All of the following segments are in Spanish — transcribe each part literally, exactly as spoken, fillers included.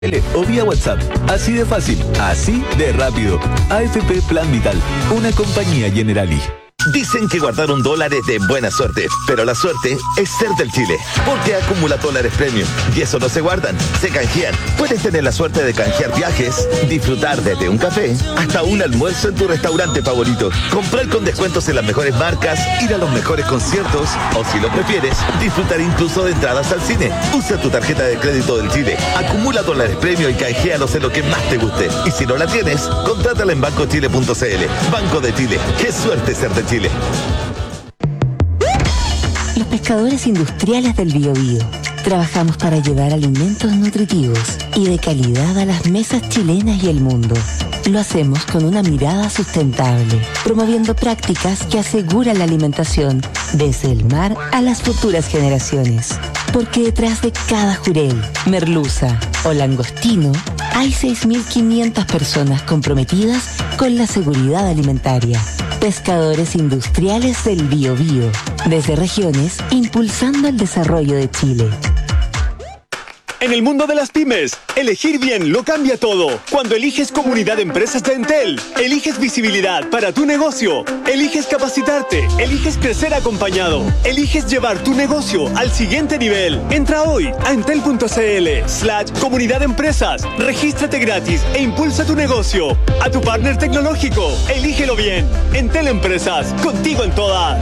O vía WhatsApp. Así de fácil, así de rápido. A F P Plan Vital, una compañía Generali. Dicen que guardaron dólares de buena suerte, pero la suerte es ser del Chile, porque acumula dólares premium y eso no se guardan, se canjean. Puedes tener la suerte de canjear viajes, disfrutar desde un café hasta un almuerzo en tu restaurante favorito, comprar con descuentos en las mejores marcas, ir a los mejores conciertos o, si lo prefieres, disfrutar incluso de entradas al cine. Usa tu tarjeta de crédito del Chile, acumula dólares premium y canjealos en lo que más te guste. Y si no la tienes, contrátala en banco chile punto c l. Banco de Chile, qué suerte ser de Chile. Chile. Los pescadores industriales del Biobío trabajamos para llevar alimentos nutritivos y de calidad a las mesas chilenas y el mundo. Lo hacemos con una mirada sustentable, promoviendo prácticas que aseguran la alimentación desde el mar a las futuras generaciones. Porque detrás de cada jurel, merluza o langostino hay seis mil quinientas personas comprometidas con la seguridad alimentaria. Pescadores industriales del Biobío, desde regiones, impulsando el desarrollo de Chile. En el mundo de las pymes, elegir bien lo cambia todo. Cuando eliges Comunidad de Empresas de Entel, eliges visibilidad para tu negocio, eliges capacitarte, eliges crecer acompañado, eliges llevar tu negocio al siguiente nivel. Entra hoy a entel.cl slash comunidad de empresas, regístrate gratis e impulsa tu negocio. A tu partner tecnológico, elígelo bien. Entel Empresas, contigo en todas.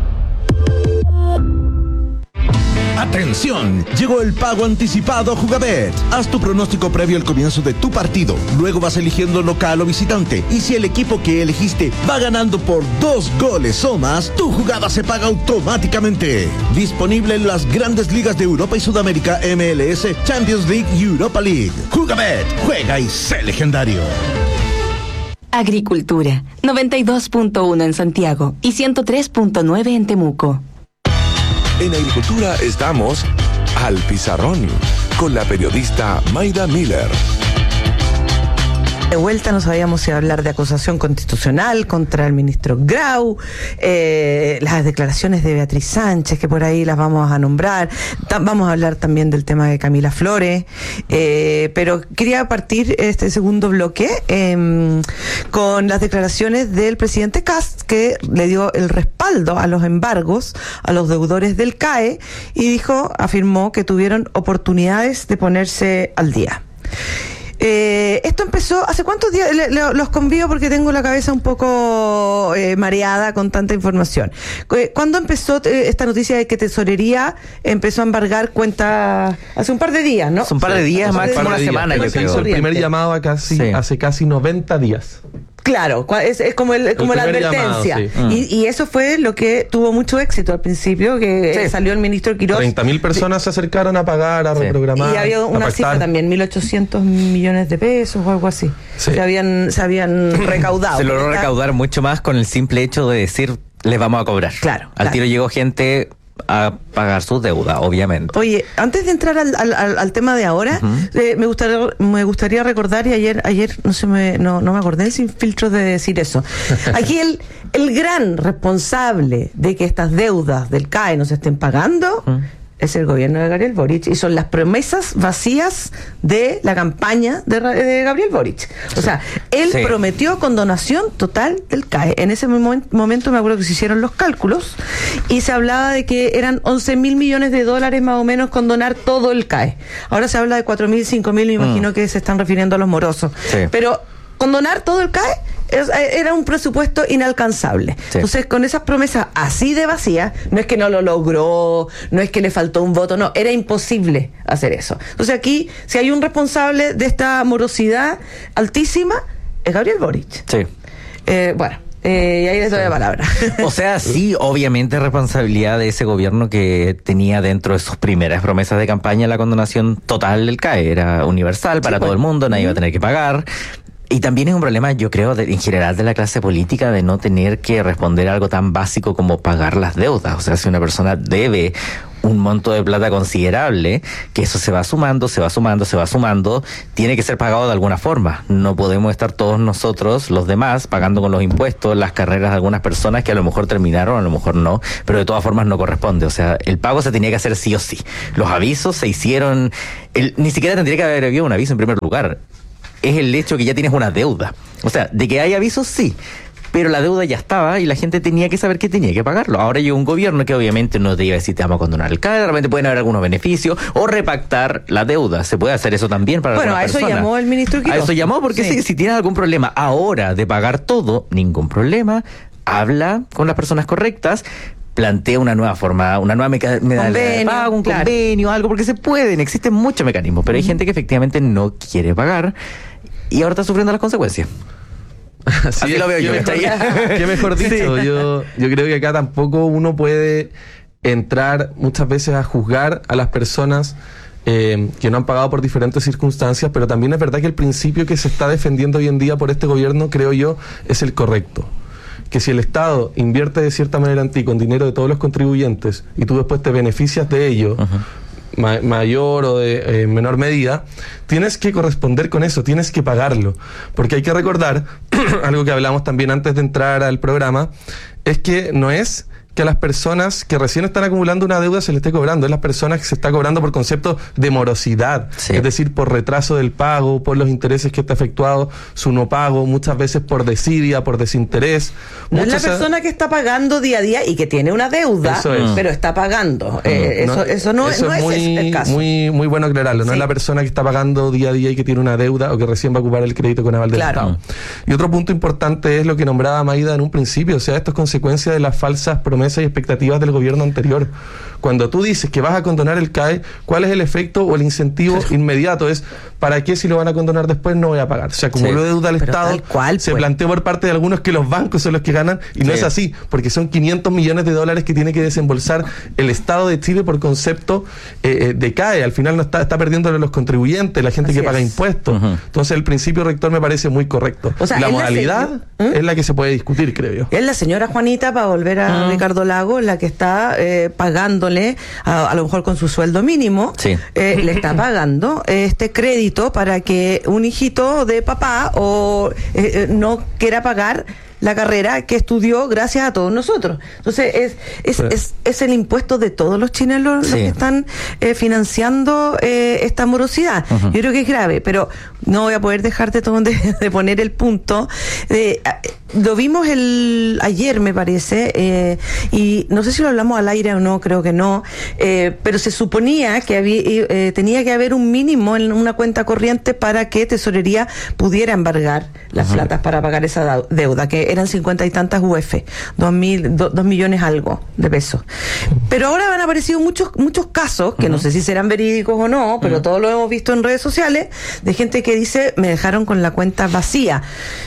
¡Atención! Llegó el pago anticipado a Jugabet. Haz tu pronóstico previo al comienzo de tu partido. Luego vas eligiendo local o visitante. Y si el equipo que elegiste va ganando por dos goles o más, tu jugada se paga automáticamente. Disponible en las grandes ligas de Europa y Sudamérica, M L S, Champions League y Europa League. Jugabet, juega y sé legendario. Agricultura, noventa y dos punto uno en Santiago y ciento tres punto nueve en Temuco. En Agricultura estamos al pizarrón con la periodista Mayra Miller. De vuelta no sabíamos si hablar de acusación constitucional contra el ministro Grau, eh, las declaraciones de Beatriz Sánchez, que por ahí las vamos a nombrar. Ta- vamos a hablar también del tema de Camila Flores, eh, pero quería partir este segundo bloque eh, con las declaraciones del presidente Kast, que le dio el respaldo a los embargos a los deudores del C A E y dijo, afirmó que tuvieron oportunidades de ponerse al día. Eh, esto empezó, ¿hace cuántos días? Le, le, los convido porque tengo la cabeza un poco eh, mareada con tanta información. ¿Cuándo empezó eh, esta noticia de que Tesorería empezó a embargar cuentas? Hace un par de días, ¿no? Hace un par de días, más como una semana, yo creo. El primer llamado a casi, sí. hace casi noventa días. Claro, es, es como, el, como el la advertencia. Llamado, sí. y, y eso fue lo que tuvo mucho éxito al principio, que sí. salió el ministro Quirós. treinta mil personas se acercaron a pagar, a sí. reprogramar. Y había una cifra también, mil ochocientos millones de pesos o algo así. Sí. Se habían, se habían recaudado. Se logró recaudar mucho más con el simple hecho de decir, les vamos a cobrar. Claro. Al claro. tiro llegó gente a pagar sus deudas, obviamente. Oye, antes de entrar al, al, al tema de ahora, uh-huh. eh, me gustaría me gustaría recordar, y ayer ayer no se me no, no me acordé sin filtros de decir eso. Aquí el, el gran responsable de que estas deudas del C A E no se estén pagando uh-huh. es el gobierno de Gabriel Boric, y son las promesas vacías de la campaña de, de Gabriel Boric. O sea, él sí. prometió condonación total del C A E. En ese momen- momento me acuerdo que se hicieron los cálculos y se hablaba de que eran once mil millones de dólares más o menos condonar todo el C A E. Ahora se habla de cuatro mil, cinco mil, me imagino mm. que se están refiriendo a los morosos. Sí. Pero condonar todo el C A E era un presupuesto inalcanzable. Sí. Entonces, con esas promesas así de vacías, no es que no lo logró, no es que le faltó un voto, no, era imposible hacer eso. Entonces aquí, si hay un responsable de esta morosidad altísima, es Gabriel Boric. Sí. Eh, bueno. Eh, y ahí les doy la palabra. O sea, sí, obviamente responsabilidad de ese gobierno que tenía dentro de sus primeras promesas de campaña la condonación total del C A E. Era universal para sí, todo bueno. el mundo, nadie uh-huh. iba a tener que pagar. Y también es un problema, yo creo, de, en general de la clase política, de no tener que responder a algo tan básico como pagar las deudas. O sea, si una persona debe un monto de plata considerable, que eso se va sumando, se va sumando, se va sumando, tiene que ser pagado de alguna forma. No podemos estar todos nosotros, los demás, pagando con los impuestos las carreras de algunas personas que a lo mejor terminaron, a lo mejor no, pero de todas formas no corresponde. O sea, el pago se tenía que hacer sí o sí. Los avisos se hicieron, el, ni siquiera tendría que haber habido un aviso en primer lugar. Es el hecho que ya tienes una deuda. O sea, de que hay avisos, sí, pero la deuda ya estaba y la gente tenía que saber que tenía que pagarlo. Ahora llega un gobierno que obviamente no te iba a decir te vamos a condonar el C A E, de repente pueden haber algunos beneficios o repactar la deuda. Se puede hacer eso también para bueno, algunas personas. Bueno, a eso llamó el ministro Quiroz. A eso llamó porque sí. si, si tienes algún problema ahora de pagar todo, ningún problema, habla con las personas correctas, plantea una nueva forma, una nueva meca- medalla de pago, un claro. convenio, algo, porque se pueden, existen muchos mecanismos, pero hay gente que efectivamente no quiere pagar y ahora está sufriendo las consecuencias. Así, Así lo veo yo. Mejor, ¿Qué mejor dicho? Sí. Yo, yo creo que acá tampoco uno puede entrar muchas veces a juzgar a las personas eh, que no han pagado por diferentes circunstancias, pero también es verdad que el principio que se está defendiendo hoy en día por este gobierno, creo yo, es el correcto. Que si el Estado invierte de cierta manera en ti con dinero de todos los contribuyentes y tú después te beneficias de ello, uh-huh. ma- mayor o de eh, menor medida, tienes que corresponder con eso, tienes que pagarlo. Porque hay que recordar, algo que hablamos también antes de entrar al programa, es que no es que a las personas que recién están acumulando una deuda se le esté cobrando, es las personas que se está cobrando por concepto de morosidad, sí. es decir, por retraso del pago, por los intereses que está efectuado, su no pago, muchas veces por desidia, por desinterés. No Muchas es la persona a... que está pagando día a día y que tiene una deuda, es. pero está pagando. Mm. Eh, eso, no, eso no, eso no es, muy, es el caso. Muy, muy bueno aclararlo, no sí. es la persona que está pagando día a día y que tiene una deuda o que recién va a ocupar el crédito con aval del claro. Estado. Y otro punto importante es lo que nombraba Maida en un principio, o sea, esto es consecuencia de las falsas promesas y expectativas del gobierno anterior. Cuando tú dices que vas a condonar el C A E, ¿cuál es el efecto o el incentivo inmediato? Es, ¿para qué si lo van a condonar después no voy a pagar? Se acumuló sí, deuda al Estado, cual, se pues. planteó por parte de algunos que los bancos son los que ganan, y sí. no es así, porque son quinientos millones de dólares que tiene que desembolsar el Estado de Chile por concepto eh, de C A E. Al final no está, está perdiéndole los contribuyentes, la gente así que paga es. impuestos. Uh-huh. Entonces el principio rector me parece muy correcto. O sea, la modalidad la ¿Mm? es la que se puede discutir, creo yo. Es la señora Juanita, para volver a uh-huh. Ricardo Lago, la que está eh, pagando A, a lo mejor con su sueldo mínimo, sí. eh, le está pagando este crédito para que un hijito de papá o eh, no quiera pagar la carrera que estudió gracias a todos nosotros. Entonces es es, sí. es, es el impuesto de todos los chilenos sí. los que están eh, financiando eh, esta morosidad. Uh-huh. Yo creo que es grave, pero no voy a poder dejarte de, de poner el punto. Eh, lo vimos el ayer, me parece, eh, y no sé si lo hablamos al aire o no, creo que no, eh, pero se suponía que había, eh, tenía que haber un mínimo en una cuenta corriente para que Tesorería pudiera embargar las uh-huh. platas para pagar esa deuda, que eran cincuenta y tantas U F, dos mil, do, dos millones algo de pesos. Pero ahora han aparecido muchos muchos casos, que uh-huh. no sé si serán verídicos o no, pero uh-huh. todos lo hemos visto en redes sociales, de gente que dice, me dejaron con la cuenta vacía,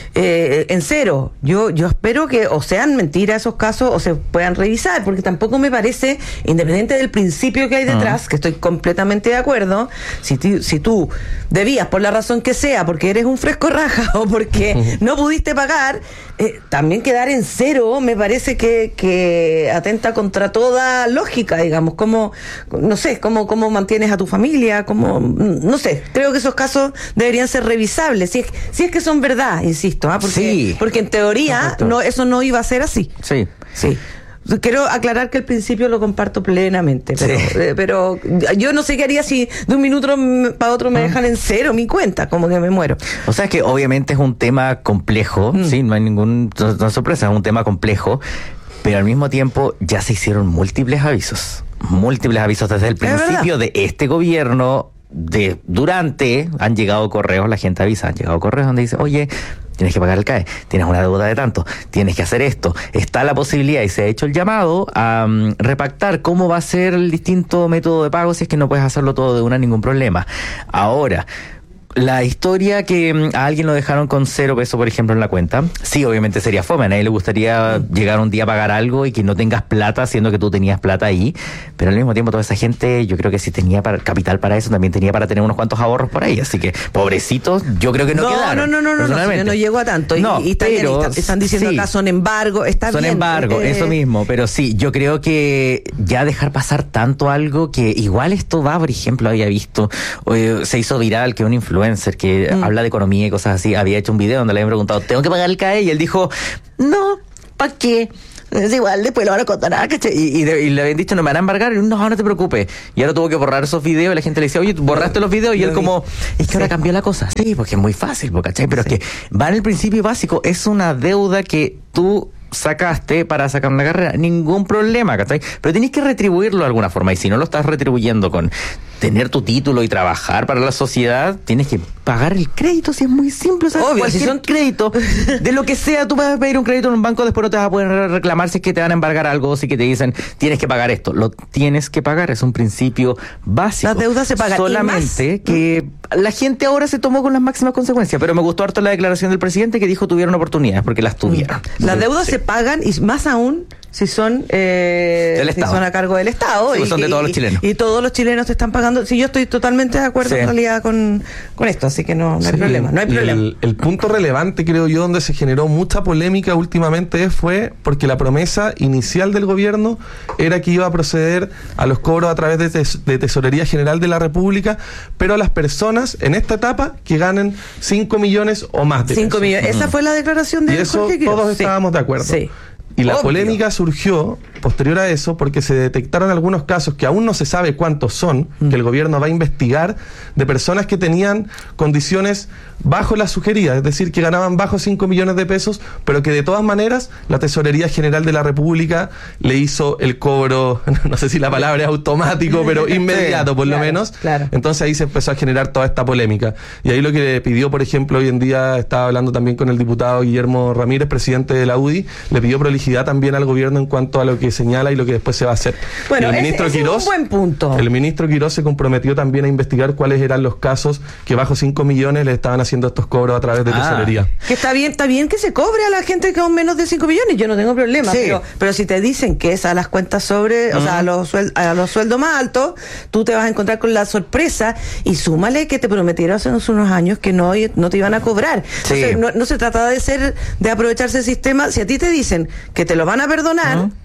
eh, en cero. Yo yo espero que o sean mentiras esos casos o se puedan revisar, porque tampoco me parece, independiente del principio que hay detrás, uh-huh. que estoy completamente de acuerdo, si, ti, si tú debías, por la razón que sea, porque eres un fresco raja o porque uh-huh. no pudiste pagar, eh, también quedar en cero me parece que, que atenta contra toda lógica, digamos, como, no sé, cómo, cómo mantienes a tu familia, como, no sé, creo que esos casos deberían ser revisables, si es, si es que son verdad, insisto, ¿ah? porque, sí. porque en teoría no, eso no iba a ser así. Sí. Sí. Quiero aclarar que el principio lo comparto plenamente, pero, sí. eh, pero yo no sé qué haría si de un minuto para otro me dejan en cero mi cuenta, como que me muero. O sea, que obviamente es un tema complejo, mm. sí, no hay ninguna no sorpresa, es un tema complejo, pero al mismo tiempo ya se hicieron múltiples avisos, múltiples avisos desde el principio de este gobierno, de durante, han llegado correos, la gente avisa, han llegado correos donde dice, oye, tienes que pagar el C A E, tienes una deuda de tanto, tienes que hacer esto, está la posibilidad y se ha hecho el llamado a um, repactar cómo va a ser el distinto método de pago si es que no puedes hacerlo todo de una, ningún problema. Ahora, la historia que mm, a alguien lo dejaron con cero pesos, por ejemplo, en la cuenta, sí, obviamente sería fome. A nadie le gustaría mm. llegar un día a pagar algo y que no tengas plata, siendo que tú tenías plata ahí. Pero al mismo tiempo, toda esa gente, yo creo que si tenía para, capital para eso, también tenía para tener unos cuantos ahorros por ahí. Así que, pobrecitos, yo creo que no, no quedaron. No, no, no, no, no, no llegó a tanto. No, y, y está pero, bien, está, están diciendo sí, acá son embargo, está son bien. Son embargo, eh, eso mismo. Pero sí, yo creo que ya dejar pasar tanto algo que igual esto va, por ejemplo, había visto, eh, se hizo viral que un influencer que mm. habla de economía y cosas así, había hecho un video donde le habían preguntado, ¿tengo que pagar el C A E? Y él dijo, no, ¿para qué? Es igual, después lo van a contar, ¿cachai? Y, y, de, y le habían dicho, no me van a embargar, y no, no te preocupes. Y ahora tuvo que borrar esos videos, y la gente le decía, oye, ¿borraste los videos? Y él como, es que sí. ahora cambió la cosa. Sí, porque es muy fácil, ¿cachai? Pero sí. es que va en el principio básico, es una deuda que tú sacaste para sacar una carrera, ningún problema, ¿cachai? Pero tienes que retribuirlo de alguna forma, y si no lo estás retribuyendo con tener tu título y trabajar para la sociedad, tienes que pagar el crédito, si es muy simple, ¿sabes? Obvio, cualquier si son crédito, de lo que sea, tú vas a pedir un crédito en un banco, después no te vas a poder reclamar si es que te van a embargar algo, o si que te dicen, tienes que pagar esto, lo tienes que pagar, es un principio básico. Las deudas se pagan. Solamente que la gente ahora se tomó con las máximas consecuencias, pero me gustó harto la declaración del presidente que dijo tuvieron oportunidades, porque las tuvieron. Las deudas sí. se pagan, y más aún si son eh, si son a cargo del Estado, sí, y son de todos los chilenos, y, y todos los chilenos te están pagando. Sí, yo estoy totalmente de acuerdo sí. en realidad con, con esto, así que no, no hay sí, problema, no hay problema. El, el punto relevante, creo yo, donde se generó mucha polémica últimamente fue porque la promesa inicial del gobierno era que iba a proceder a los cobros a través de, tes, de Tesorería General de la República, pero a las personas en esta etapa que ganen cinco millones o más de cinco millones. Esa fue la declaración de y eso Jorge todos sí. estábamos de acuerdo. Sí. Y la Obvio. polémica surgió posterior a eso porque se detectaron algunos casos que aún no se sabe cuántos son, mm. que el gobierno va a investigar, de personas que tenían condiciones bajo la sugerida, es decir, que ganaban bajo cinco millones de pesos, pero que de todas maneras la Tesorería General de la República le hizo el cobro, no sé si la palabra es automático, pero inmediato sí, por claro, lo menos. Claro. Entonces ahí se empezó a generar toda esta polémica. Y ahí lo que le pidió, por ejemplo, hoy en día estaba hablando también con el diputado Guillermo Ramírez, presidente de la U D I, le pidió prolijidad también al gobierno en cuanto a lo que señala y lo que después se va a hacer. Bueno, el ministro ese, ese Quirós, es un buen punto. El ministro Quirós se comprometió también a investigar cuáles eran los casos que bajo cinco millones le estaban haciendo estos cobros a través de ah, tesorería. Que está bien, está bien que se cobre a la gente con menos de cinco millones, yo no tengo problema, sí. pero, pero si te dicen que es a las cuentas sobre, uh-huh. o sea, a los, suel- a los sueldos más altos, tú te vas a encontrar con la sorpresa, y súmale que te prometieron hace unos años que no, no te iban a cobrar. Sí. Entonces, no, no se trata de ser, de aprovecharse el sistema. Si a ti te dicen que te lo van a perdonar, uh-huh.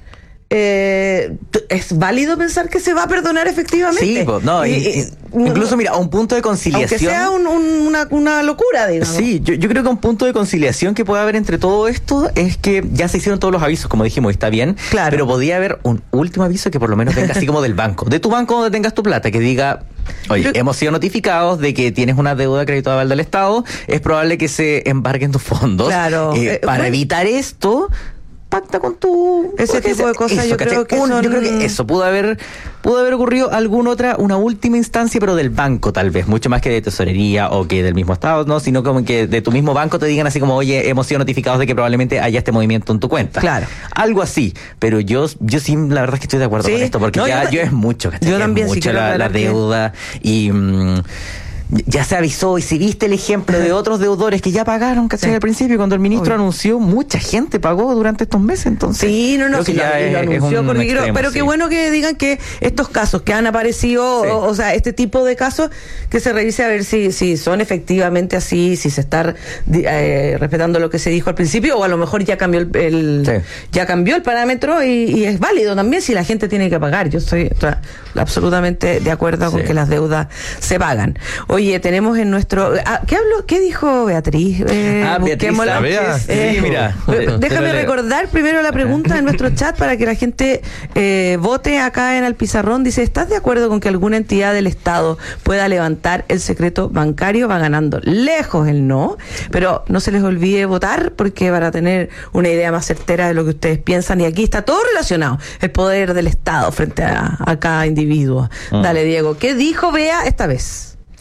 Eh, ¿es válido pensar que se va a perdonar efectivamente? Sí, pues, no, y, y, incluso mira, a un punto de conciliación, aunque sea un, un, una, una locura, digamos. Sí, yo, yo creo que un punto de conciliación que puede haber entre todo esto es que ya se hicieron todos los avisos, como dijimos, está bien, claro. pero podría haber un último aviso que por lo menos venga así como del banco, de tu banco donde tengas tu plata, que diga, oye, yo, hemos sido notificados de que tienes una deuda acreditada del Estado, es probable que se embarguen tus fondos. Claro. Eh, eh, para bueno. evitar esto, pacta con tu ese tipo de cosas. Eso, yo creo que Un, son... yo creo que eso pudo haber pudo haber ocurrido alguna otra, una última instancia, pero del banco tal vez, mucho más que de tesorería o que del mismo Estado, no, sino como que de tu mismo banco te digan así como, oye, hemos sido notificados de que probablemente haya este movimiento en tu cuenta. Claro. Algo así, pero yo yo sí, la verdad es que estoy de acuerdo ¿Sí? con esto, porque no, ya yo, yo es mucho, ¿cachai? Yo también es mucho sí la, la deuda que... y... Mmm, ya se avisó, y si viste el ejemplo de otros deudores que ya pagaron, ¿cachai? Sí. Al principio, cuando el ministro Obvio. anunció, mucha gente pagó durante estos meses, entonces. Sí, no, no, sí, ya lo, es, lo anunció, es extremo, pero sí. qué bueno que digan que estos casos que han aparecido, sí. o, o sea, este tipo de casos, que se revise a ver si, si son efectivamente así, si se está eh, respetando lo que se dijo al principio, o a lo mejor ya cambió el, el sí. ya cambió el parámetro y, y es válido también si la gente tiene que pagar. Yo estoy o sea, absolutamente de acuerdo sí. con que las deudas se pagan. Oye, tenemos en nuestro ah, ¿qué habló? ¿Qué dijo Beatriz? Eh, ah, Beatriz, la veas. Eh, sí, mira. Déjame recordar primero la pregunta en nuestro chat para que la gente eh, vote acá en el pizarrón. Dice, ¿estás de acuerdo con que alguna entidad del Estado pueda levantar el secreto bancario? Va ganando lejos el no, pero no se les olvide votar porque para tener una idea más certera de lo que ustedes piensan, y aquí está todo relacionado, el poder del Estado frente a, a cada individuo. Mm. Dale, Diego, ¿qué dijo Bea esta vez?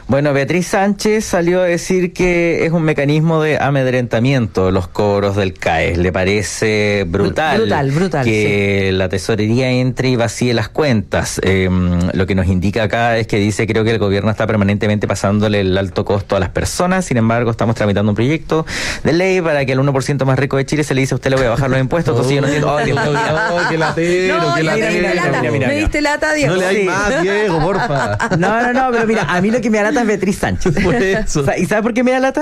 Bueno, Beatriz Sánchez salió a decir que es un mecanismo de amedrentamiento los cobros del C A E. Le parece brutal, brutal, brutal que sí. la tesorería entre y vacíe las cuentas. Eh, lo que nos indica acá es que dice, creo que el gobierno está permanentemente pasándole el alto costo a las personas. Sin embargo, estamos tramitando un proyecto de ley para que al uno por ciento más rico de Chile se le dice a usted le voy a bajar los impuestos. Entonces yo no entiendo. Oh, Dios, oh, qué latero, no, qué ya latero. me diste lata, mira, mira, me mira. diste lata, Diego. No le hay Sí. más, Diego, porfa. No, no, no, pero mira, a mí lo que me alata es Beatriz Sánchez. Por eso. ¿Y sabes por qué me alata?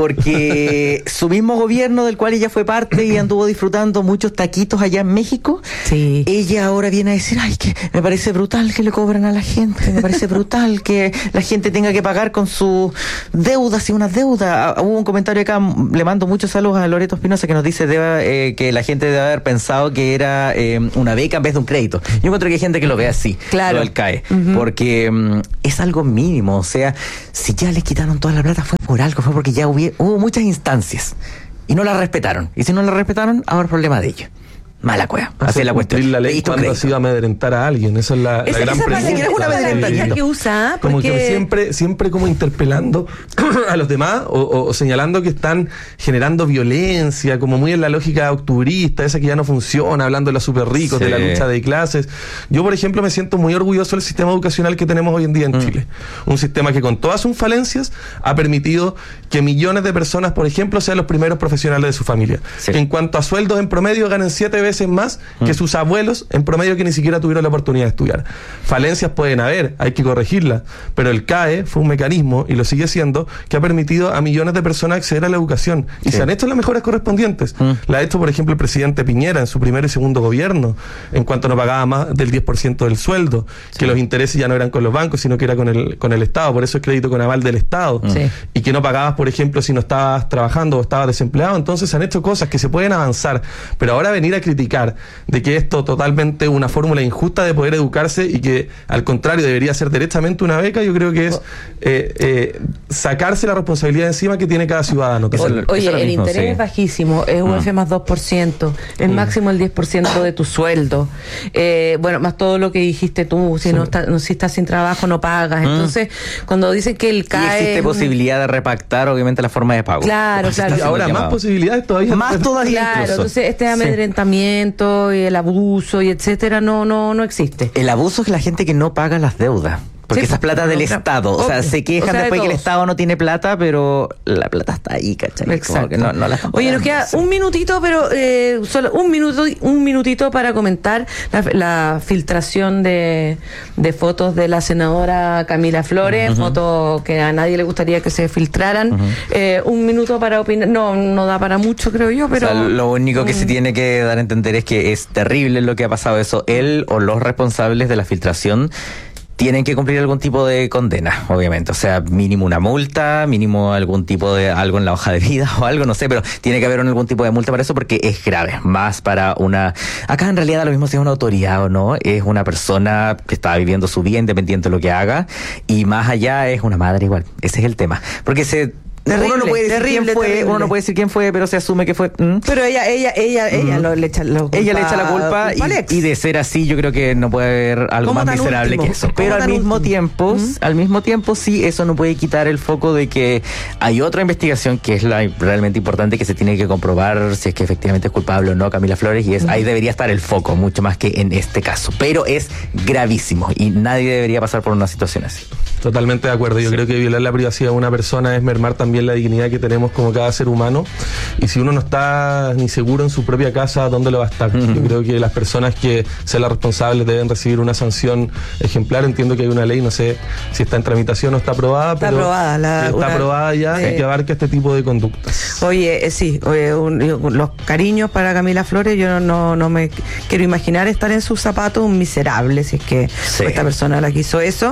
Porque su mismo gobierno, del cual ella fue parte y anduvo disfrutando muchos taquitos allá en México, Sí. ella ahora viene a decir, ay, que me parece brutal que le cobran a la gente, me parece brutal que la gente tenga que pagar con sus deudas y unas deudas. Ah, hubo un comentario acá, le mando muchos saludos a Loreto Espinosa, que nos dice debe, eh, que la gente debe haber pensado que era eh, una beca en vez de un crédito. Yo encuentro que hay gente que lo ve así, Claro. lo del C A E, Ujú. porque mm, es algo mínimo, o sea, si ya les quitaron toda la plata fue por algo, fue porque ya hubo, hubo muchas instancias y no la respetaron, y si no la respetaron, ahora es problema de ellos. Mala cueva, así es la cumplir cuestión. la ley Listo, cuando ha crédito. sido amedrentar a alguien, esa es la, la Esa, gran esa pregunta. parece que es una amedrentamiento que usa, Como porque... que siempre, siempre como interpelando a los demás o, o- o señalando que están generando violencia, como muy en la lógica octubrista, esa que ya no funciona, hablando de los super ricos, Sí. de la lucha de clases. Yo, por ejemplo, me siento muy orgulloso del sistema educacional que tenemos hoy en día en Mm. Chile. Un sistema que con todas sus falencias ha permitido que millones de personas, por ejemplo, sean los primeros profesionales de su familia. Sí. Que en cuanto a sueldos en promedio ganen siete veces más que sus abuelos en promedio que ni siquiera tuvieron la oportunidad de estudiar. Falencias pueden haber, hay que corregirlas, pero el C A E fue un mecanismo, y lo sigue siendo, que ha permitido a millones de personas acceder a la educación. Y Sí. se han hecho las mejoras correspondientes. Mm. La ha hecho, por ejemplo, el presidente Piñera en su primer y segundo gobierno, en cuanto no pagaba más del diez por ciento del sueldo, que los intereses ya no eran con los bancos, sino que era con el, con el Estado, por eso es crédito con aval del Estado. Sí. Y que no pagabas, por ejemplo, si no estabas trabajando o estabas desempleado. Entonces se han hecho cosas que se pueden avanzar, pero ahora venir a criticar de que esto totalmente una fórmula injusta de poder educarse y que al contrario debería ser directamente una beca, yo creo que es eh, eh, sacarse la responsabilidad encima que tiene cada ciudadano. Eso O- es lo- Oye, eso es lo el mismo, interés sí. es bajísimo, es U F más dos por ciento, es máximo el diez por ciento de tu sueldo. Eh, bueno, más todo lo que dijiste tú, si no estás, no, si estás sin trabajo no pagas. Entonces, cuando dicen que el Y C A E... existe es un- posibilidad de repactar, obviamente, la forma de pago. Claro, claro. Y ahora más posibilidades todavía. Más todavía Claro, incluso. entonces este Sí. amedrentamiento y el abuso y etcétera no no no existe. El abuso es la gente que no paga las deudas. Porque Sí, esa es plata del o sea, Estado. O sea, obvio. se quejan O sea, de después que el todos. Estado no tiene plata, pero la plata está ahí, ¿cachai? Como Exacto. que no, no la están Oye, nos pagando. queda un minutito, pero eh, solo un minuto, un minutito para comentar la, la filtración de, de fotos de la senadora Camila Flores, fotos que a nadie le gustaría que se filtraran. Eh, un minuto para opinar, no, no da para mucho, creo yo, pero O sea, lo único que se Mm. tiene que dar a entender es que es terrible lo que ha pasado eso. Él o los responsables de la filtración tienen que cumplir algún tipo de condena, obviamente. O sea, mínimo una multa, mínimo algún tipo de algo en la hoja de vida o algo, no sé, pero tiene que haber algún tipo de multa para eso porque es grave. Más para una... Acá en realidad da lo mismo si es una autoridad o no. Es una persona que está viviendo su vida independiente de lo que haga. Y más allá es una madre igual. Ese es el tema. Porque se... Terrible, uno no puede decir terrible, quién fue, terrible. uno no puede decir quién fue, pero se asume que fue... ¿Mm? pero ella, ella, ella, ella lo, le echa la culpa, Ella le echa la culpa y, al ex. y de ser así yo creo que no puede haber algo ¿Cómo más tan miserable último? que eso. ¿Cómo Pero al tan mismo último? tiempo, ¿Mm? al mismo tiempo sí, eso no puede quitar el foco de que hay otra investigación que es la realmente importante, que se tiene que comprobar si es que efectivamente es culpable o no Camila Flores, y es ahí debería estar el foco mucho más que en este caso. Pero es gravísimo y nadie debería pasar por una situación así. Totalmente de acuerdo. Yo creo que violar la privacidad de una persona es mermar también la dignidad que tenemos como cada ser humano. Y si uno no está ni seguro en su propia casa, ¿dónde lo va a estar? Uh-huh. Yo creo que las personas que sean las responsables deben recibir una sanción ejemplar. Entiendo que hay una ley, no sé si está en tramitación o está aprobada, Está pero aprobada, la- está una- aprobada ya sí. y que abarca este tipo de conductas. Oye, eh, sí, oye, un- yo- los cariños para Camila Flores, yo no, no me quiero imaginar estar en sus zapatos, un miserable, si es que Sí. esta persona la quiso eso.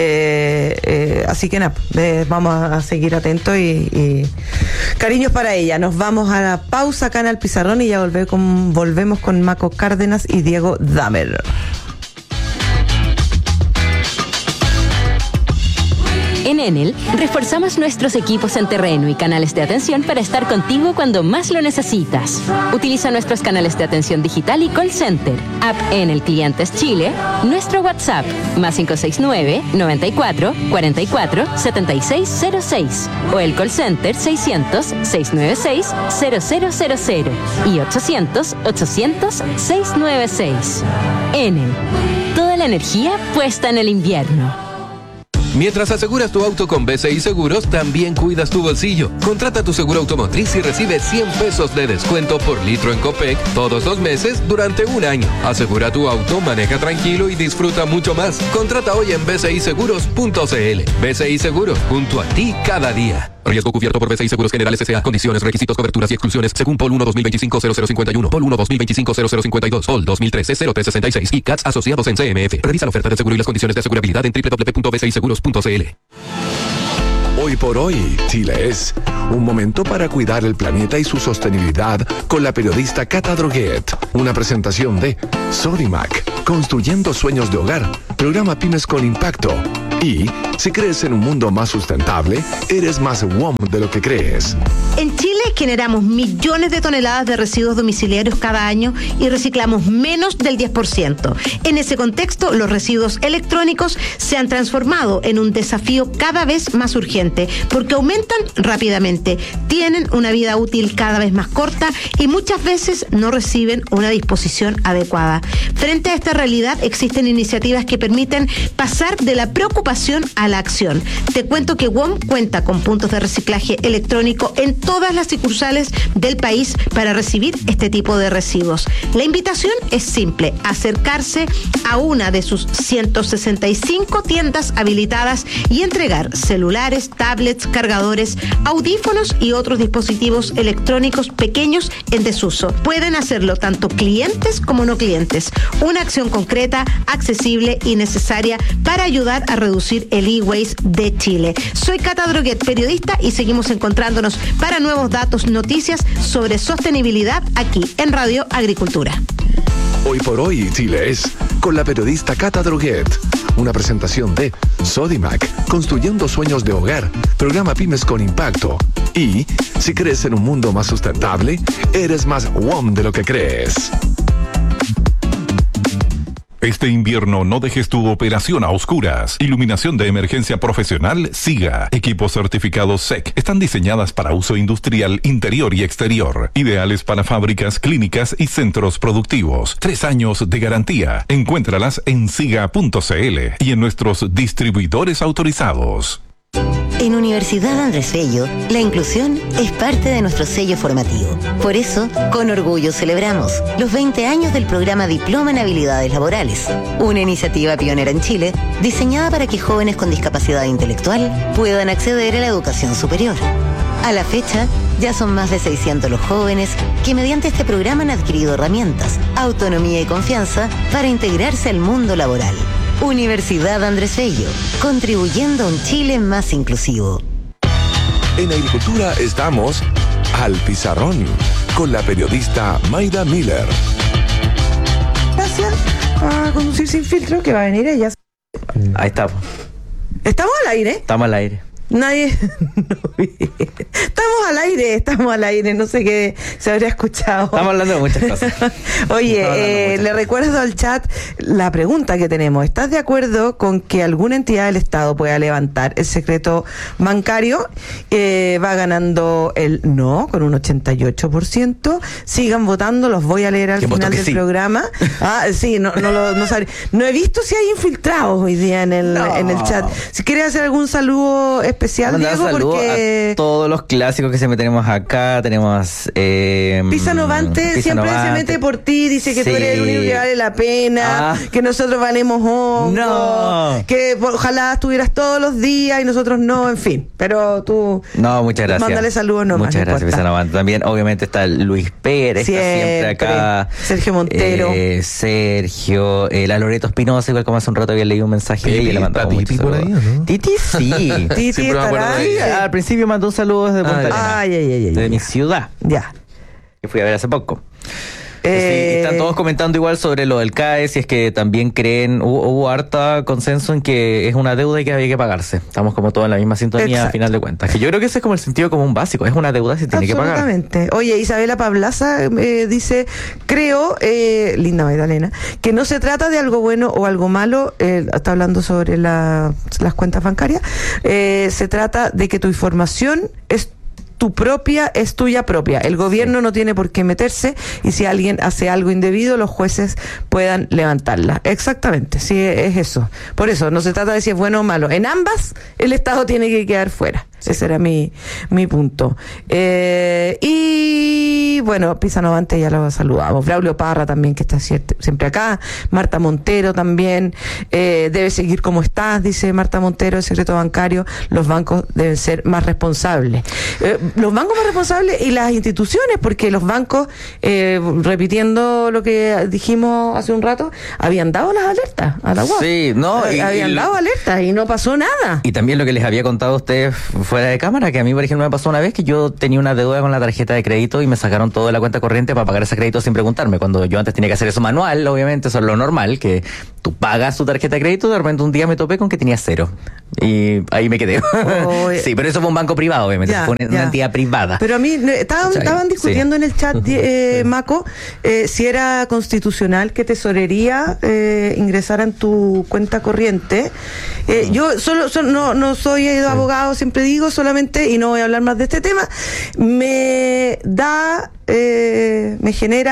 Eh, eh, así que nada, eh, vamos a seguir atentos y, y cariños para ella. Nos vamos a la pausa acá en el Pizarrón y ya volve con, volvemos con Maco Cárdenas y Diego En Enel, reforzamos nuestros equipos en terreno y canales de atención para estar contigo cuando más lo necesitas. Utiliza nuestros canales de atención digital y call center, app Enel Clientes Chile, nuestro WhatsApp, más cinco seis nueve, noventa y cuatro, cuarenta y cuatro, setenta y seis cero seis, o el call center seiscientos, seiscientos noventa y seis, cero cero cero cero y ochocientos, ochocientos, seiscientos noventa y seis. Enel, toda la energía puesta en el invierno. Mientras aseguras tu auto con B C I Seguros, también cuidas tu bolsillo. Contrata tu seguro automotriz y recibe cien pesos de descuento por litro en Copec todos los meses durante un año. Asegura tu auto, maneja tranquilo y disfruta mucho más. Contrata hoy en b c i seguros punto c l. B C I Seguros, junto a ti cada día. Riesgo cubierto por B C I Seguros Generales S A. Condiciones, requisitos, coberturas y exclusiones según P O L uno dos mil veinticinco cero cero cincuenta y uno, P O L uno dos mil veinticinco cero cero cincuenta y dos, P O L dos mil trece cero tres sesenta y seis y C A T S asociados en C M F. Revisa la oferta de seguro y las condiciones de asegurabilidad en doble u doble u doble u punto b c i seguros punto c l. Hoy por hoy, Chile es un momento para cuidar el planeta y su sostenibilidad con la periodista Cata Droguet. Una presentación de Sodimac, construyendo sueños de hogar, programa Pymes con Impacto. Y si crees en un mundo más sustentable, eres más W O M de lo que crees. En Chile generamos millones de toneladas de residuos domiciliarios cada año y reciclamos menos del diez por ciento. En ese contexto, los residuos electrónicos se han transformado en un desafío cada vez más urgente porque aumentan rápidamente, tienen una vida útil cada vez más corta y muchas veces no reciben una disposición adecuada. Frente a esta realidad, existen iniciativas que permiten pasar de la preocupación a la acción. Te cuento que W O M cuenta con puntos de reciclaje electrónico en todas las sucursales del país para recibir este tipo de residuos. La invitación es simple: acercarse a una de sus ciento sesenta y cinco tiendas habilitadas y entregar celulares, tablets, cargadores, audífonos y otros dispositivos electrónicos pequeños en desuso. Pueden hacerlo tanto clientes como no clientes. Una acción concreta, accesible y necesaria para ayudar a reducir el e-waste de Chile. Soy Cata Droguet, periodista, y seguimos encontrándonos para nuevos datos, noticias sobre sostenibilidad aquí en Radio Agricultura. Hoy por hoy, Chile es con la periodista Cata Droguet. Una presentación de Sodimac, construyendo sueños de hogar, programa Pymes con Impacto. Y si crees en un mundo más sustentable, eres más W O M de lo que crees. Este invierno no dejes tu operación a oscuras. Iluminación de emergencia profesional SIGA. Equipos certificados S E C. Están diseñadas para uso industrial interior y exterior. Ideales para fábricas, clínicas y centros productivos. Tres años de garantía. Encuéntralas en siga punto c l y en nuestros distribuidores autorizados. En Universidad Andrés Bello, la inclusión es parte de nuestro sello formativo. Por eso, con orgullo celebramos los veinte años del programa Diploma en Habilidades Laborales, una iniciativa pionera en Chile diseñada para que jóvenes con discapacidad intelectual puedan acceder a la educación superior. A la fecha, ya son más de seiscientos los jóvenes que mediante este programa han adquirido herramientas, autonomía y confianza para integrarse al mundo laboral. Universidad Andrés Bello, contribuyendo a un Chile más inclusivo. En Agricultura estamos al Pizarrón con la periodista Mayda Miller. Gracias a Conducir Sin Filtro, que va a venir ella. Ahí estamos. ¿Estamos al aire? Estamos al aire. Nadie. Estamos al aire, estamos al aire, no sé qué se habría escuchado. Estamos hablando de muchas cosas. Oye, eh, muchas le cosas. recuerdo al chat la pregunta que tenemos. ¿Estás de acuerdo con que alguna entidad del Estado pueda levantar el secreto bancario? Eh, va ganando el no, con un ochenta y ocho por ciento. Sigan votando, los voy a leer al final del sí. programa. Ah, sí, no, no, lo, no, sabré. No he visto si hay infiltrados hoy día en el, no. en el chat. Si quieres hacer algún saludo especial, Diego, porque... a todos los clásicos que siempre tenemos acá. Tenemos eh, Pisa Novante, Pisa siempre Novante. Se mete por ti, dice que sí. tú eres el único que vale la pena, ah. que nosotros valemos hongo, no. que ojalá estuvieras todos los días y nosotros no, en fin, pero tú no, muchas gracias, mándale saludos nomás. Muchas gracias, Pisa Novante. También obviamente está Luis Pérez, siempre, está siempre acá, Sergio Montero, eh, Sergio, eh, la Loreto Espinosa, igual como hace un rato había leído un mensaje y le mandaba mucho por ahí, ¿no? Titi sí. Titi estará. Sí, al principio mandó un saludo desde Punta Arenas, ay, ay, ay, ay, de ay, mi ciudad, ya, que fui a ver hace poco. Eh, sí, están todos comentando igual sobre lo del C A E, si es que también creen, hubo, hubo harta consenso en que es una deuda y que había que pagarse. Estamos como todos en la misma sintonía. Exacto. A final de cuentas. Que yo creo que ese es como el sentido común básico, es una deuda, se tiene que pagar. Absolutamente. Oye, Isabela Pablaza eh, dice, creo, eh, linda Magdalena, que no se trata de algo bueno o algo malo, eh, está hablando sobre la, las cuentas bancarias, eh, se trata de que tu información es tu propia, es tuya propia. El gobierno no tiene por qué meterse y si alguien hace algo indebido, los jueces puedan levantarla. Exactamente, sí, es eso. Por eso, no se trata de si es bueno o malo. En ambas, el Estado tiene que quedar fuera. Sí. Ese era mi, mi punto. Eh, y bueno, Pisa Novante ya lo saludamos. Braulio Parra también, que está siempre acá. Marta Montero también. Eh, debe seguir como está, dice Marta Montero, el secreto bancario. Los bancos deben ser más responsables. Eh, los bancos más responsables y las instituciones, porque los bancos, eh, repitiendo lo que dijimos hace un rato, habían dado las alertas a la U A F. Sí, no. Eh, y, habían y, dado alertas y no pasó nada. Y también lo que les había contado a ustedes fuera de cámara, que a mí, por ejemplo, me pasó una vez que yo tenía una deuda con la tarjeta de crédito y me sacaron todo de la cuenta corriente para pagar ese crédito sin preguntarme. Cuando yo antes tenía que hacer eso manual, obviamente, eso es lo normal, que tú pagas tu tarjeta de crédito, de repente un día me topé con que tenía cero. Y ahí me quedé. Oh, sí, pero eso fue un banco privado, obviamente, ya, fue una, una entidad privada. Pero a mí, estaban, estaban discutiendo sí. en el chat, eh, Maco, eh, si era constitucional que Tesorería eh, ingresara en tu cuenta corriente. Eh, no. Yo solo, solo no, no soy sí. abogado, siempre digo, solamente, y no voy a hablar más de este tema, me da... Eh, me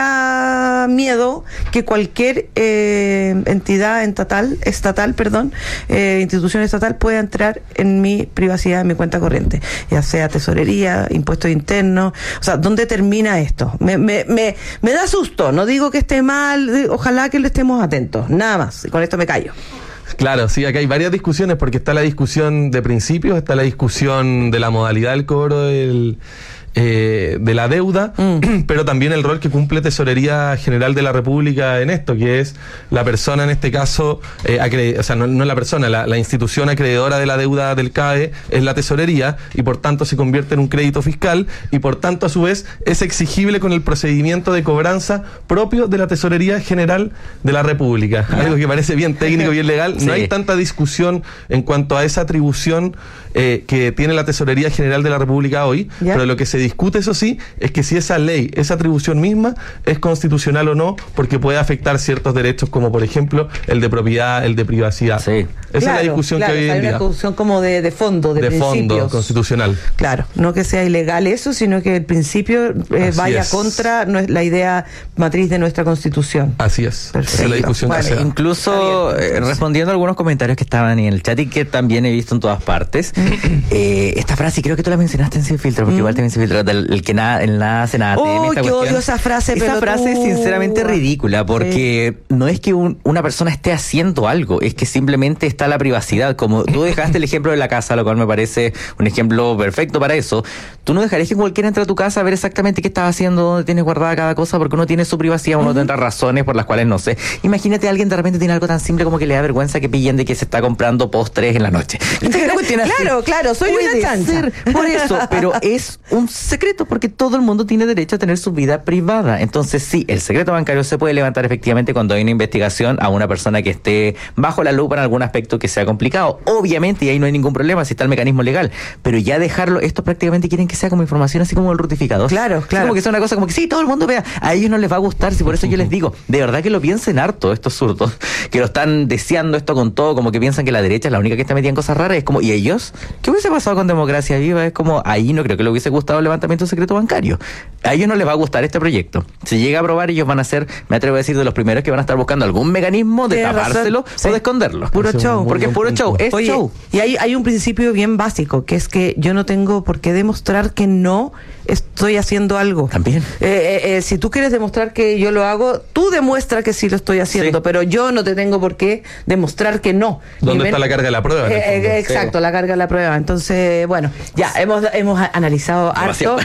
genera miedo que cualquier eh, entidad estatal, estatal, perdón, eh, institución estatal pueda entrar en mi privacidad, en mi cuenta corriente, ya sea tesorería, impuestos internos, o sea, ¿dónde termina esto? Me, me, me, me da susto, no digo que esté mal, ojalá que le estemos atentos, nada más, con esto me callo. Claro, sí, acá hay varias discusiones, porque está la discusión de principios, está la discusión de la modalidad del cobro del... Eh, de la deuda, mm. pero también el rol que cumple Tesorería General de la República en esto, que es la persona en este caso, eh, acre- o sea, no, no la persona, la, la institución acreedora de la deuda del C A E es la Tesorería y por tanto se convierte en un crédito fiscal y por tanto a su vez es exigible con el procedimiento de cobranza propio de la Tesorería General de la República. Yeah. Algo que parece bien técnico, bien legal. Sí. No hay tanta discusión en cuanto a esa atribución eh, que tiene la Tesorería General de la República hoy, yeah. pero lo que se discute, eso sí, es que si esa ley, esa atribución misma es constitucional o no, porque puede afectar ciertos derechos como por ejemplo el de propiedad, el de privacidad. Sí. Esa claro, es la discusión claro, que hoy en hay día. una discusión como de, de fondo, de, de principios. fondo constitucional. Claro, no que sea ilegal eso, sino que el principio eh, vaya es. contra no, la idea matriz de nuestra Constitución. Así es. Perfecto. Esa es la discusión bueno, que se da. Incluso eh, respondiendo a algunos comentarios que estaban en el chat y que también he visto en todas partes, eh, esta frase, creo que tú la mencionaste en Sin Filtro, porque mm. igual también Sin Filtro, del el que nada, el nada hace nada. Oh, que odio esa frase. Esa pero frase tú... es sinceramente ridícula, porque sí. no es que un, una persona esté haciendo algo, es que simplemente está la privacidad. Como tú dejaste el ejemplo de la casa, lo cual me parece un ejemplo perfecto para eso. Tú no dejarías que cualquiera entre a tu casa a ver exactamente qué estás haciendo, dónde tienes guardada cada cosa, porque uno tiene su privacidad, uno uh-huh. tendrá razones por las cuales no sé. Imagínate a alguien de repente tiene algo tan simple como que le da vergüenza que pillen de que se está comprando postres en la noche. Claro, claro, soy Puede una chancha. Ser, por eso, pero es un secreto, porque todo el mundo tiene derecho a tener su vida privada. Entonces sí, el secreto bancario se puede levantar efectivamente cuando hay una investigación a una persona que esté bajo la lupa en algún aspecto que sea complicado. Obviamente, y ahí no hay ningún problema si está el mecanismo legal, pero ya dejarlo, esto prácticamente quieren que sea como información así como el rutificador. Claro, claro. Como que sea una cosa como que sí, todo el mundo vea. A ellos no les va a gustar, si por eso yo les digo, de verdad que lo piensen harto, estos zurdos, que lo están deseando esto con todo, como que piensan que la derecha es la única que está metida en cosas raras. Es como, ¿y ellos? ¿Qué hubiese pasado con Democracia Viva? Es como, ahí no creo que le hubiese gustado el levantamiento del secreto bancario. A ellos no les va a gustar este proyecto. Si llega a aprobar, ellos van a ser, me atrevo a decir, de los primeros que van a estar buscando algún mecanismo de tapárselo sí. o de esconderlo. Puro Eso show. Porque es puro show, es Oye, show. Y hay, hay un principio bien básico, que es que yo no tengo por qué demostrar que no estoy haciendo algo. También. Eh, eh, eh, si tú quieres demostrar que yo lo hago, tú demuestra que sí lo estoy haciendo, sí. pero yo no te tengo por qué demostrar que no. ¿Dónde Ni está ven... la carga de la prueba? Eh, eh, exacto, sí. la carga de la prueba. Entonces, bueno, ya hemos, hemos analizado harto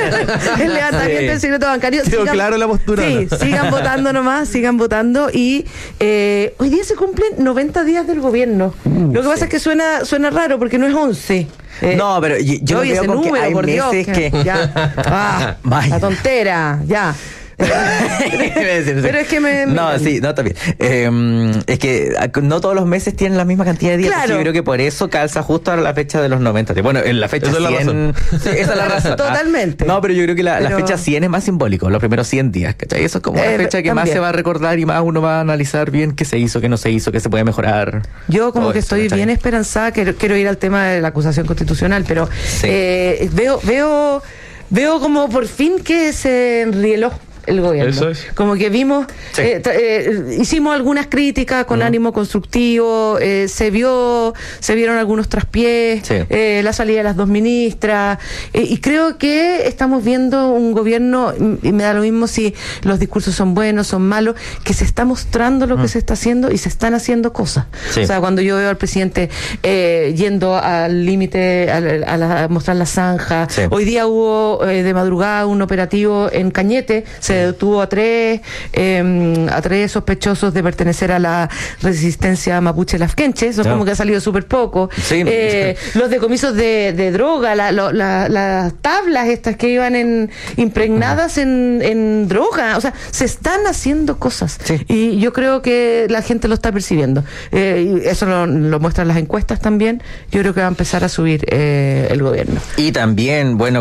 el levantamiento sí. del secreto bancario. Sigan, claro la postura. Sí, ¿no? Sigan votando nomás, sigan votando. Y eh, hoy día se cumplen noventa días del gobierno. Uh, lo que sí. pasa es que suena, suena raro porque no es once. Eh, no, pero yo, yo no veo ese número, que hay por meses Dios, que... Ya. Ah, la tontera, ya. Pero es que me... me no, sí, no, también. Eh, es que no todos los meses tienen la misma cantidad de días. Claro. Yo creo que por eso calza justo a la fecha de los noventa. Bueno, en la fecha Esa cien... es la razón. Sí, esa es la razón. Totalmente. No, pero yo creo que la, Pero... la fecha cien es más simbólico, los primeros cien días, ¿cachai? Eso es como Eh, la fecha que también. más se va a recordar y más uno va a analizar bien qué se hizo, qué no se hizo, qué se puede mejorar. Yo como Todo que eso, estoy ¿cachai? bien esperanzada, quiero, quiero ir al tema de la acusación constitucional, pero Sí. eh, veo, veo, veo como por fin que se enrieló el gobierno. Eso es. Como que vimos, Sí. eh, tra- eh, hicimos algunas críticas con Mm. ánimo constructivo, eh, se vio, se vieron algunos traspiés, Sí. eh, la salida de las dos ministras, eh, y creo que estamos viendo un gobierno, y me da lo mismo si los discursos son buenos, son malos, que se está mostrando lo que se está haciendo y se están haciendo cosas. Sí. O sea, cuando yo veo al presidente eh, yendo al límite, a, a la- a mostrar la zanja, Sí. hoy día hubo eh, de madrugada un operativo en Cañete, se detuvo a tres, eh, a tres sospechosos de pertenecer a la resistencia mapuche lafkenche, eso es No. como que ha salido súper poco. Sí. Eh, los decomisos de, de droga, la- lo- la- las tablas estas que iban en impregnadas en, en droga, o sea, se están haciendo cosas. Sí. Y yo creo que la gente lo está percibiendo. Eh, y eso lo, lo muestran las encuestas también. Yo creo que va a empezar a subir eh, el gobierno. Y también, bueno,